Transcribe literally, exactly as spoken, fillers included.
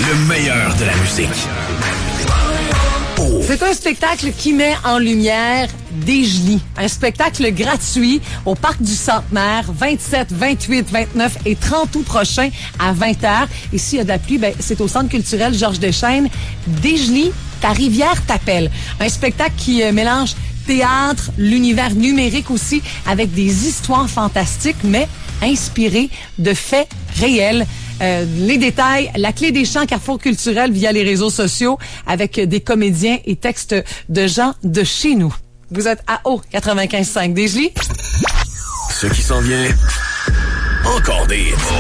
Le meilleur de la musique. Oh. C'est un spectacle qui met en lumière Desjely. Un spectacle gratuit au Parc du Centenaire, vingt-sept, vingt-huit, vingt-neuf et trente août prochain à vingt heures. Et s'il y a de la pluie, ben, c'est au Centre culturel Georges Deschênes. Desjely, ta rivière t'appelle. Un spectacle qui euh, mélange théâtre, l'univers numérique aussi, avec des histoires fantastiques, mais inspirées de faits réels. Euh, les détails, la clé des champs Carrefour culturel via les réseaux sociaux avec des comédiens et textes de gens de chez nous. Vous êtes à O quatre-vingt-quinze virgule cinq Desjely. Ce qui s'en vient, encore des